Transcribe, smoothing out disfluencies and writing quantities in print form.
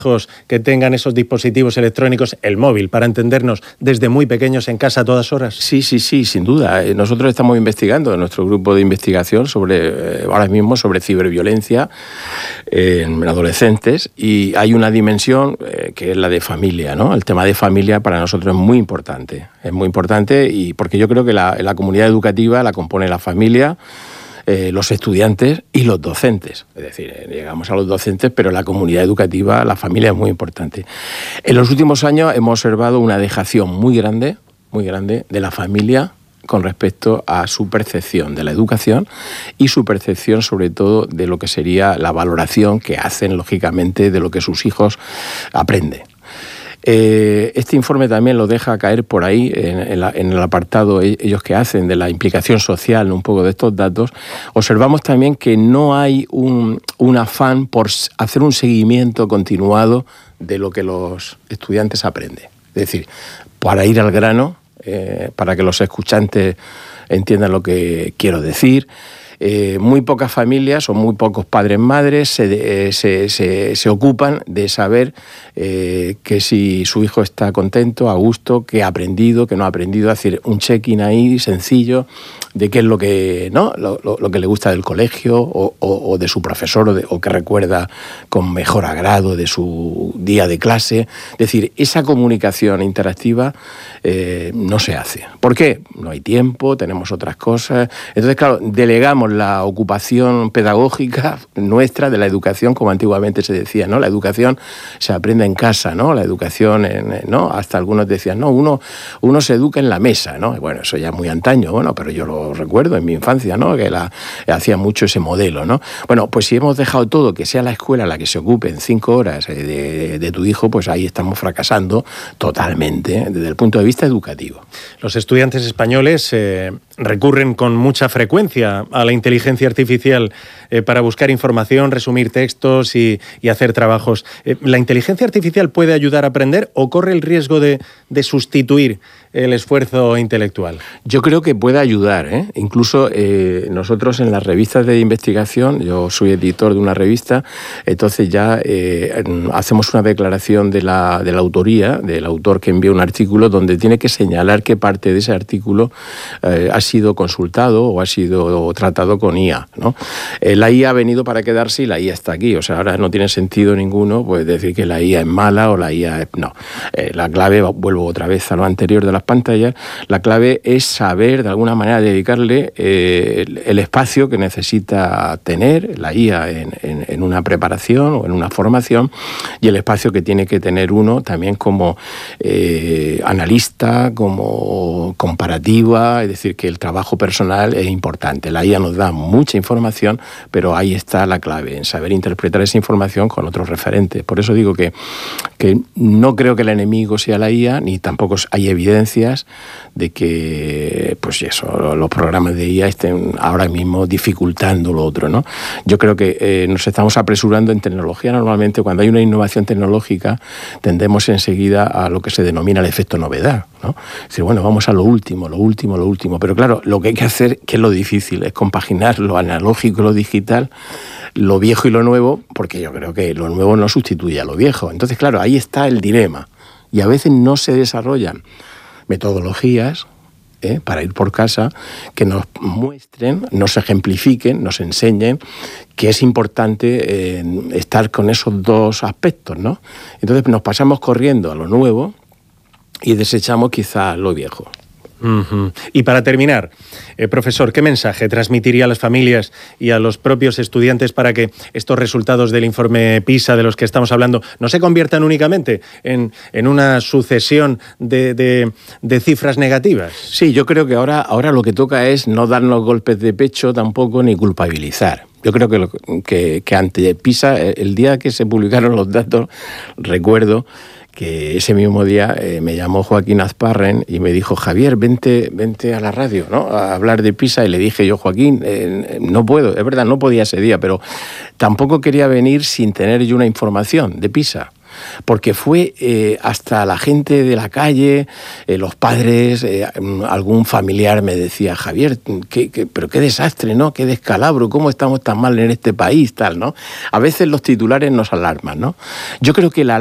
hijos que tengan esos dispositivos electrónicos, el móvil, para entendernos, desde muy pequeños en casa a todas horas? Sí, sin duda. Nosotros estamos investigando en nuestro grupo de investigación ahora mismo sobre ciberviolencia en adolescentes, y hay una dimensión que es la de familia, ¿no? El tema de familia para nosotros es muy importante. Es muy importante, y porque yo creo que la comunidad educativa la compone la familia, los estudiantes y los docentes. Es decir, llegamos a los docentes, pero la comunidad educativa, la familia es muy importante. En los últimos años hemos observado una dejación muy grande de la familia con respecto a su percepción de la educación y su percepción sobre todo de lo que sería la valoración que hacen, lógicamente, de lo que sus hijos aprenden. Este informe también lo deja caer por ahí en el apartado ellos que hacen de la implicación social, un poco de estos datos. Observamos también que no hay un afán por hacer un seguimiento continuado de lo que los estudiantes aprenden. Es decir, para ir al grano, para que los escuchantes entiendan lo que quiero decir. Muy pocas familias o muy pocos padres madres se ocupan de saber que si su hijo está contento, a gusto, que ha aprendido, que no ha aprendido, hacer un check-in ahí sencillo de qué es lo que no lo que le gusta del colegio o de su profesor o que recuerda con mejor agrado de su día de clase. Es decir, esa comunicación interactiva no se hace. ¿Por qué? No hay tiempo, tenemos otras cosas. Entonces, claro, delegamos la ocupación pedagógica nuestra de la educación, como antiguamente se decía, ¿no? La educación se aprende en casa, ¿no? La educación, ¿no? Hasta algunos decían, no, uno se educa en la mesa, ¿no? Bueno, eso ya es muy antaño, bueno, pero yo lo recuerdo en mi infancia, ¿no? Que hacía mucho ese modelo, ¿no? Bueno, pues si hemos dejado todo, que sea la escuela la que se ocupe en 5 horas de tu hijo, pues ahí estamos fracasando totalmente desde el punto de vista educativo. Los estudiantes españoles recurren con mucha frecuencia a la inteligencia artificial para buscar información, resumir textos y hacer trabajos. ¿La inteligencia artificial puede ayudar a aprender o corre el riesgo de sustituir el esfuerzo intelectual? Yo creo que puede ayudar, ¿eh? Incluso nosotros en las revistas de investigación, yo soy editor de una revista, entonces ya hacemos una declaración de la autoría, del autor que envía un artículo, donde tiene que señalar qué parte de ese artículo ha sido consultado o ha sido tratado con IA, ¿no? La IA ha venido para quedarse y la IA está aquí. O sea, ahora no tiene sentido ninguno pues decir que la IA es mala o la IA es... No. La clave, vuelvo otra vez a lo anterior de las pantallas, la clave es saber de alguna manera dedicarle el espacio que necesita tener la IA en una preparación o en una formación, y el espacio que tiene que tener uno también como analista, como comparativa, es decir, que el trabajo personal es importante. La IA nos da mucha información, pero ahí está la clave, en saber interpretar esa información con otros referentes. Por eso digo que no creo que el enemigo sea la IA, ni tampoco hay evidencias de que pues eso, los programas de IA estén ahora mismo dificultando lo otro, ¿no? Yo creo que nos estamos apresurando en tecnología. Normalmente cuando hay una innovación tecnológica tendemos enseguida a lo que se denomina el efecto novedad, ¿no? Es decir, bueno, vamos a lo último. Pero claro, lo que hay que hacer, que es lo difícil, es compaginar lo analógico y lo digital, lo viejo y lo nuevo, porque yo creo que lo nuevo no sustituye a lo viejo. Entonces, claro, ahí está el dilema. Y a veces no se desarrollan metodologías para ir por casa que nos muestren, nos ejemplifiquen, nos enseñen que es importante estar con esos dos aspectos, ¿no? Entonces nos pasamos corriendo a lo nuevo y desechamos quizá lo viejo. Uh-huh. Y para terminar, profesor, ¿qué mensaje transmitiría a las familias y a los propios estudiantes para que estos resultados del informe PISA de los que estamos hablando no se conviertan únicamente en una sucesión de cifras negativas? Sí, yo creo que ahora lo que toca es no darnos golpes de pecho tampoco ni culpabilizar. Yo creo que ante PISA, el día que se publicaron los datos, recuerdo que ese mismo día me llamó Joaquín Azparren y me dijo, Javier, vente a la radio, ¿no?, a hablar de PISA. Y le dije yo, Joaquín, no puedo, es verdad, no podía ese día, pero tampoco quería venir sin tener yo una información de PISA. porque fue hasta la gente de la calle, los padres, algún familiar me decía, Javier, pero qué desastre, ¿no? Qué descalabro, cómo estamos tan mal en este país, tal, ¿no? A veces los titulares nos alarman, ¿no? Yo creo que la